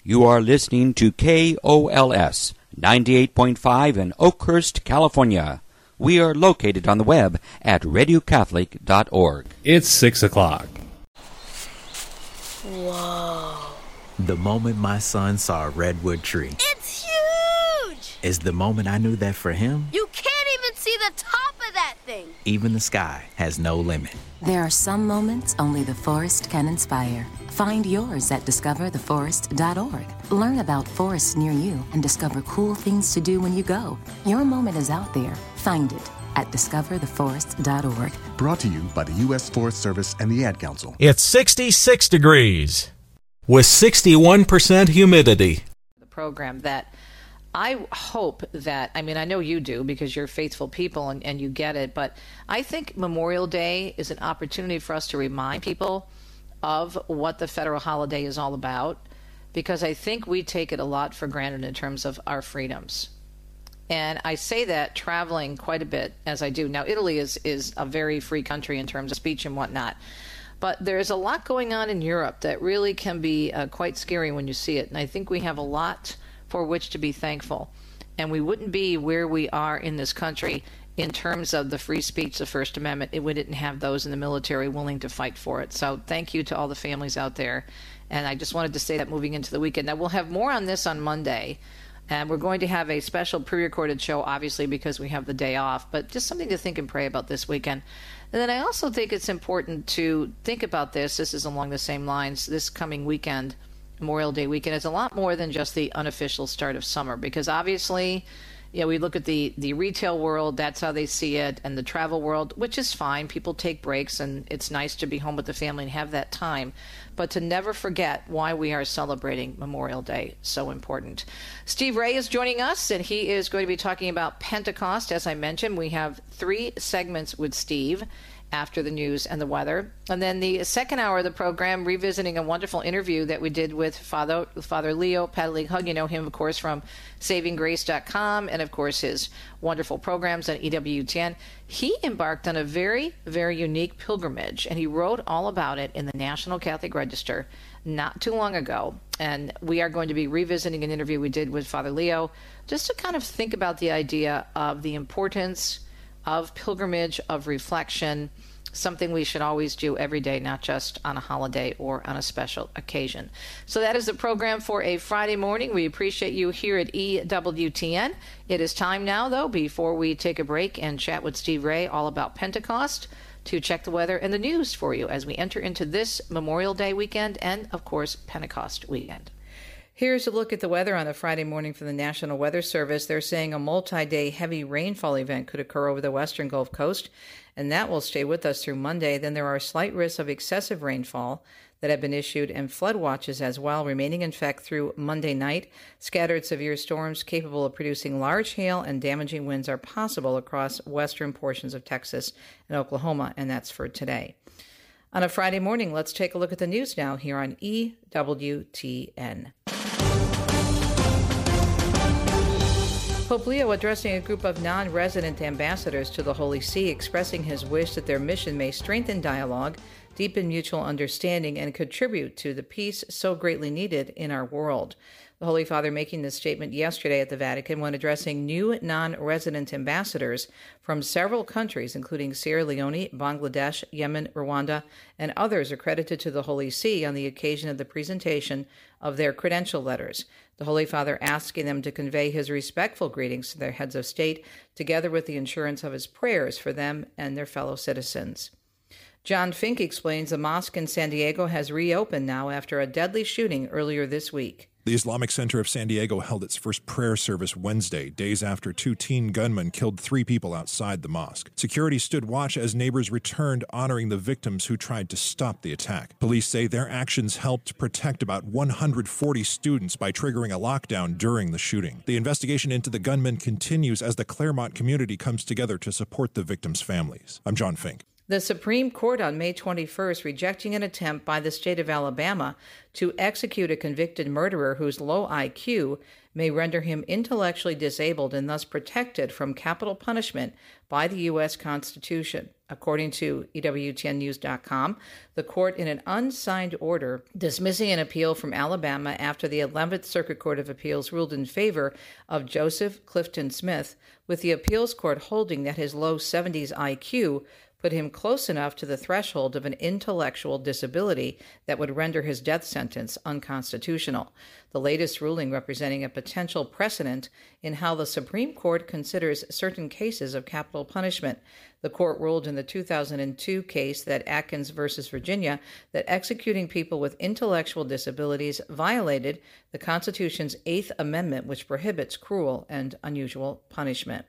You are listening to KOLS 98.5 in Oakhurst, California. We are located on the web at radiocatholic.org. It's 6 o'clock. Whoa. The moment my son saw a redwood tree. It's huge! Is the moment I knew that for him, You can't even see the top of that thing. even the sky has no limit. There are some moments only the forest can inspire. Find yours at discovertheforest.org. Learn about forests near you and discover cool things to do when you go. Your moment is out there. Find it at discovertheforest.org. Brought to you by the U.S. Forest Service and the Ad Council. It's 66 degrees with 61% humidity. The program that I hope that, I mean, I know you do because you're faithful people and you get it, but I think Memorial Day is an opportunity for us to remind people of what the federal holiday is all about, because I think we take it a lot for granted in terms of our freedoms. And I say that traveling quite a bit as I do. Now, Italy is a very free country in terms of speech and whatnot. But there's a lot going on in Europe that really can be quite scary when you see it. And I think we have a lot for which to be thankful. And we wouldn't be where we are in this country in terms of the free speech, the First Amendment, if we didn't have those in the military willing to fight for it. So thank you to all the families out there. And I just wanted to say that moving into the weekend. Now, we'll have more on this on Monday. And we're going to have a special pre-recorded show, obviously, because we have the day off. But just something to think and pray about this weekend. And then I also think it's important to think about this. This is along the same lines. This coming weekend, Memorial Day weekend, is a lot more than just the unofficial start of summer. Because obviously, you know, we look at the retail world, that's how they see it, and the travel world, which is fine. People take breaks, and it's nice to be home with the family and have that time. But to never forget why we are celebrating Memorial Day, so important. Steve Ray is joining us, and he is going to be talking about Pentecost. As I mentioned, we have 3 segments with Steve after the news and the weather. And then the second hour of the program, revisiting a wonderful interview that we did with Father Leo Padalecki. You know him, of course, from SavingGrace.com and, of course, his wonderful programs on EWTN. He embarked on a very, very unique pilgrimage, and he wrote all about it in the National Catholic Register not too long ago. And we are going to be revisiting an interview we did with Father Leo just to kind of think about the idea of the importance of pilgrimage, of reflection, something we should always do every day, not just on a holiday or on a special occasion. So that is the program for a Friday morning. We appreciate you here at EWTN. It is time now, though, before we take a break and chat with Steve Ray all about Pentecost, to check the weather and the news for you as we enter into this Memorial Day weekend and, of course, Pentecost weekend. Here's a look at the weather on a Friday morning from the National Weather Service. They're saying a multi-day heavy rainfall event could occur over the western Gulf Coast, and that will stay with us through Monday. Then there are slight risks of excessive rainfall that have been issued and flood watches as well, remaining in effect through Monday night. Scattered severe storms capable of producing large hail and damaging winds are possible across western portions of Texas and Oklahoma, and that's for today. On a Friday morning, let's take a look at the news now here on EWTN. Pope Leo addressing a group of non-resident ambassadors to the Holy See, expressing his wish that their mission may strengthen dialogue, deepen mutual understanding, and contribute to the peace so greatly needed in our world. The Holy Father making this statement yesterday at the Vatican when addressing new non-resident ambassadors from several countries, including Sierra Leone, Bangladesh, Yemen, Rwanda, and others accredited to the Holy See on the occasion of the presentation of their credential letters. The Holy Father asking them to convey his respectful greetings to their heads of state, together with the assurance of his prayers for them and their fellow citizens. John Fink explains the mosque in San Diego has reopened now after a deadly shooting earlier this week. The Islamic Center of San Diego held its first prayer service Wednesday, days after 2 teen gunmen killed 3 people outside the mosque. Security stood watch as neighbors returned, honoring the victims who tried to stop the attack. Police say their actions helped protect about 140 students by triggering a lockdown during the shooting. The investigation into the gunmen continues as the Claremont community comes together to support the victims' families. I'm John Fink. The Supreme Court on May 21st rejecting an attempt by the state of Alabama to execute a convicted murderer whose low IQ may render him intellectually disabled and thus protected from capital punishment by the U.S. Constitution. According to EWTNnews.com, the court, in an unsigned order dismissing an appeal from Alabama after the 11th Circuit Court of Appeals ruled in favor of Joseph Clifton Smith, with the appeals court holding that his low 70s IQ put him close enough to the threshold of an intellectual disability that would render his death sentence unconstitutional. The latest ruling representing a potential precedent in how the Supreme Court considers certain cases of capital punishment. The court ruled in the 2002 case that Atkins versus Virginia that executing people with intellectual disabilities violated the Constitution's 8th Amendment, which prohibits cruel and unusual punishment.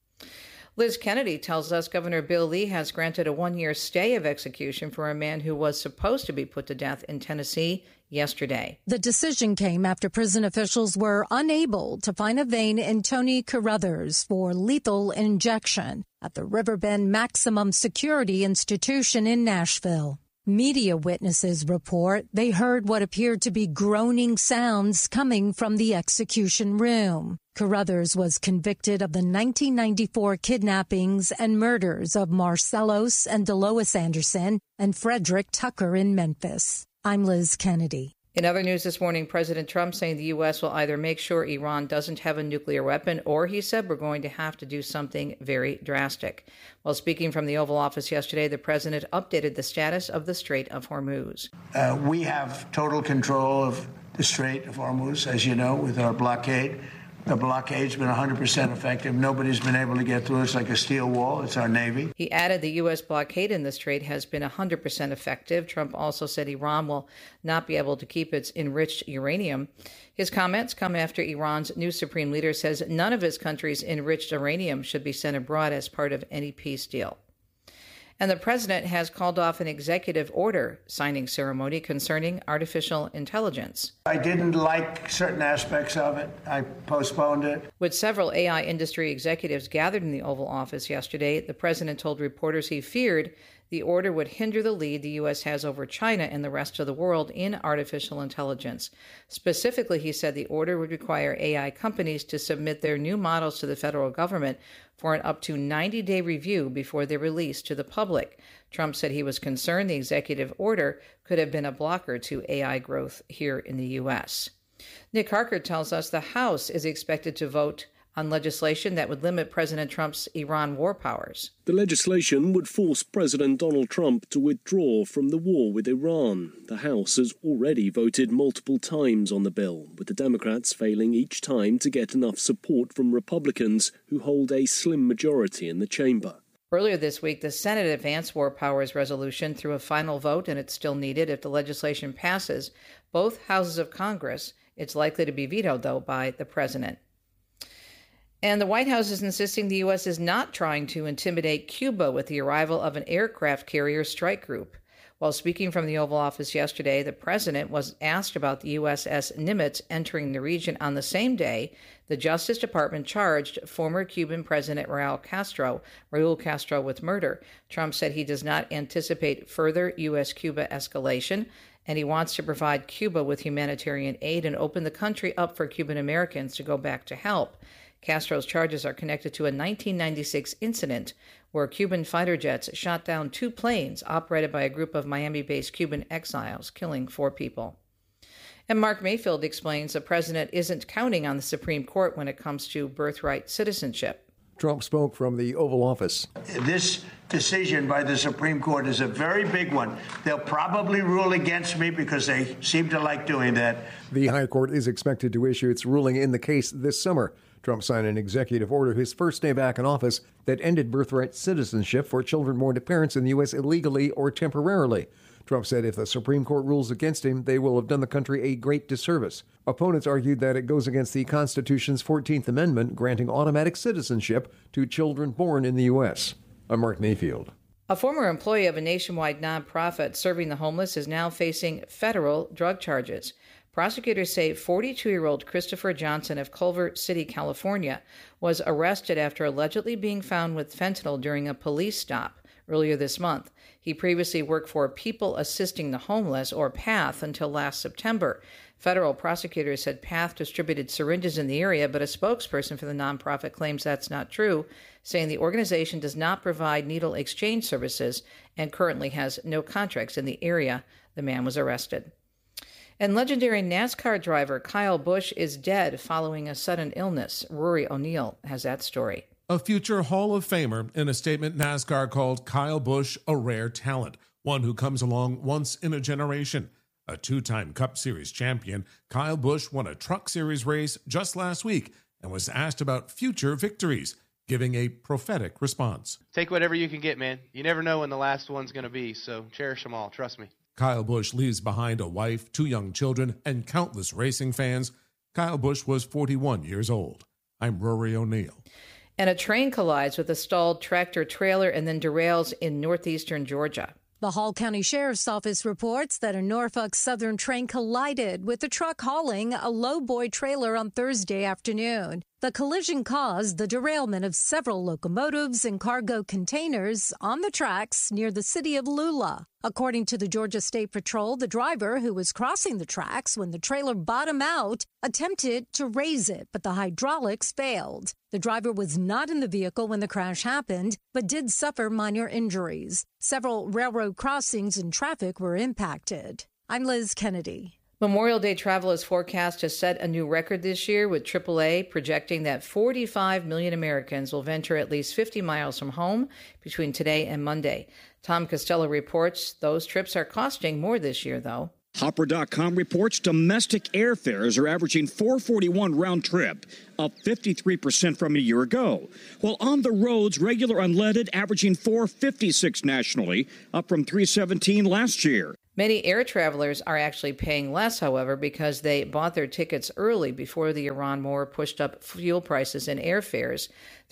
Liz Kennedy tells us Governor Bill Lee has granted a 1-year stay of execution for a man who was supposed to be put to death in Tennessee yesterday. The decision came after prison officials were unable to find a vein in Tony Carruthers for lethal injection at the Riverbend Maximum Security Institution in Nashville. Media witnesses report they heard what appeared to be groaning sounds coming from the execution room. Carruthers was convicted of the 1994 kidnappings and murders of Marcellos and Delois Anderson and Frederick Tucker in Memphis. I'm Liz Kennedy. In other news this morning, President Trump saying the U.S. will either make sure Iran doesn't have a nuclear weapon, or he said we're going to have to do something very drastic. While speaking from the Oval Office yesterday, the president updated the status of the Strait of Hormuz. We have total control of the Strait of Hormuz, as you know, with our blockade. The blockade's been 100% effective. Nobody's been able to get through. It's like a steel wall. It's our Navy. He added the U.S. blockade in the strait has been 100% effective. Trump also said Iran will not be able to keep its enriched uranium. His comments come after Iran's new supreme leader says none of his country's enriched uranium should be sent abroad as part of any peace deal. And the president has called off an executive order signing ceremony concerning artificial intelligence. I didn't like certain aspects of it. I postponed it. With several AI industry executives gathered in the Oval Office yesterday, the president told reporters he feared the order would hinder the lead the U.S. has over China and the rest of the world in artificial intelligence. Specifically, he said the order would require AI companies to submit their new models to the federal government for an up to 90-day review before they're released to the public. Trump said he was concerned the executive order could have been a blocker to AI growth here in the U.S. Nick Harker tells us the House is expected to vote on legislation that would limit President Trump's Iran war powers. The legislation would force President Donald Trump to withdraw from the war with Iran. The House has already voted multiple times on the bill, with the Democrats failing each time to get enough support from Republicans who hold a slim majority in the chamber. Earlier this week, the Senate advanced war powers resolution through a final vote, and it's still needed. If the legislation passes both houses of Congress, it's likely to be vetoed, though, by the president. And the White House is insisting the U.S. is not trying to intimidate Cuba with the arrival of an aircraft carrier strike group. While speaking from the Oval Office yesterday, the president was asked about the USS Nimitz entering the region on the same day the Justice Department charged former Cuban President Raul Castro with murder. Trump said he does not anticipate further U.S.-Cuba escalation, and he wants to provide Cuba with humanitarian aid and open the country up for Cuban Americans to go back to help. Castro's charges are connected to a 1996 incident where Cuban fighter jets shot down 2 planes operated by a group of Miami-based Cuban exiles, killing 4 people. And Mark Mayfield explains the president isn't counting on the Supreme Court when it comes to birthright citizenship. Trump spoke from the Oval Office. This decision by the Supreme Court is a very big one. They'll probably rule against me because they seem to like doing that. The High Court is expected to issue its ruling in the case this summer. Trump signed an executive order his first day back in office that ended birthright citizenship for children born to parents in the U.S. illegally or temporarily. Trump said if the Supreme Court rules against him, they will have done the country a great disservice. Opponents argued that it goes against the Constitution's 14th Amendment, granting automatic citizenship to children born in the U.S. I'm Mark Mayfield. A former employee of a nationwide nonprofit serving the homeless is now facing federal drug charges. Prosecutors say 42-year-old Christopher Johnson of Culver City, California, was arrested after allegedly being found with fentanyl during a police stop earlier this month. He previously worked for People Assisting the Homeless, or PATH, until last September. Federal prosecutors said PATH distributed syringes in the area, but a spokesperson for the nonprofit claims that's not true, saying the organization does not provide needle exchange services and currently has no contracts in the area. The man was arrested. And legendary NASCAR driver Kyle Busch is dead following a sudden illness. Rory O'Neill has that story. A future Hall of Famer. In a statement, NASCAR called Kyle Busch a rare talent, one who comes along once in a generation. A two-time Cup Series champion, Kyle Busch won a Truck Series race just last week and was asked about future victories, giving a prophetic response. Take whatever you can get, man. You never know when the last one's going to be, so cherish them all. Trust me. Kyle Busch leaves behind a wife, 2 young children, and countless racing fans. Kyle Busch was 41 years old. I'm Rory O'Neill. And a train collides with a stalled tractor trailer and then derails in northeastern Georgia. The Hall County Sheriff's Office reports that a Norfolk Southern train collided with a truck hauling a lowboy trailer on Thursday afternoon. The collision caused the derailment of several locomotives and cargo containers on the tracks near the city of Lula. According to the Georgia State Patrol, the driver, who was crossing the tracks when the trailer bottomed out, attempted to raise it, but the hydraulics failed. The driver was not in the vehicle when the crash happened, but did suffer minor injuries. Several railroad crossings and traffic were impacted. I'm Liz Kennedy. Memorial Day travel is forecast to set a new record this year, with AAA projecting that 45 million Americans will venture at least 50 miles from home between today and Monday. Tom Costello reports those trips are costing more this year, though. Hopper.com reports domestic airfares are averaging $441 round trip, up 53% from a year ago. While on the roads, regular unleaded averaging $456 nationally, up from $317 last year. Many air travelers are actually paying less, however, because they bought their tickets early before the Iran war pushed up fuel prices and airfares.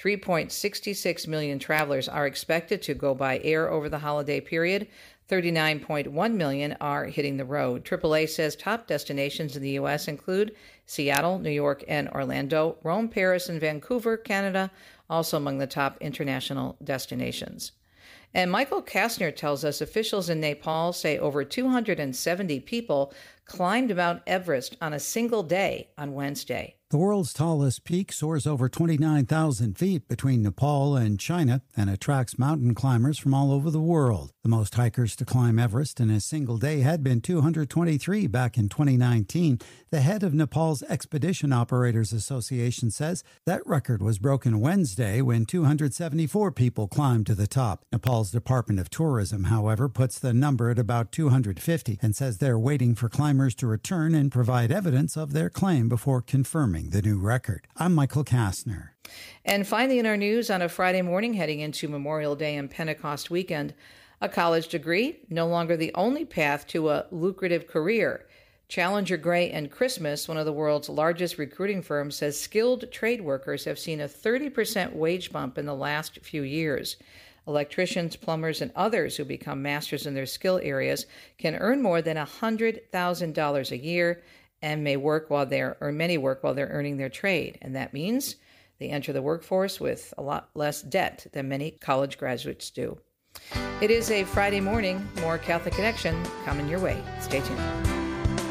3.66 million travelers are expected to go by air over the holiday period. 39.1 million are hitting the road. AAA says top destinations in the U.S. include Seattle, New York, and Orlando, Rome, Paris, and Vancouver, Canada, also among the top international destinations. And Michael Kastner tells us officials in Nepal say over 270 people climbed Mount Everest on a single day on Wednesday. The world's tallest peak soars over 29,000 feet between Nepal and China and attracts mountain climbers from all over the world. The most hikers to climb Everest in a single day had been 223 back in 2019. The head of Nepal's Expedition Operators Association says that record was broken Wednesday when 274 people climbed to the top. Nepal's Department of Tourism, however, puts the number at about 250 and says they're waiting for climbers to return and provide evidence of their claim before confirming the new record. I'm Michael Kastner. And finally in our news, on a Friday morning heading into Memorial Day and Pentecost weekend, a college degree, no longer the only path to a lucrative career. Challenger Gray and Christmas, one of the world's largest recruiting firms, says skilled trade workers have seen a 30% wage bump in the last few years. Electricians, plumbers, and others who become masters in their skill areas can earn more than $100,000 a year and many work while they're earning their trade. And that means they enter the workforce with a lot less debt than many college graduates do. It is a Friday morning. More Catholic Connection coming your way. Stay tuned.